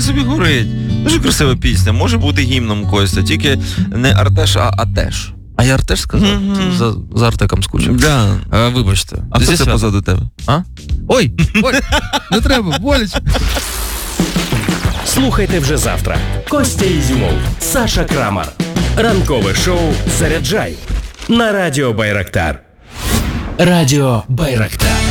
хай собі горить. Дуже красива пісня, може бути гімном Костя, тільки не Артеш, а Атеш. А я Артеш сказав? За Артеком скучив. Да. Вибачте. А хто це позаду тебе? Ой, не треба, боляче. Слухайте вже завтра. Костя Ізюмов, Саша Крамар. Ранкове шоу «Заряджай» на Радіо Байрактар. Радіо Байрактар.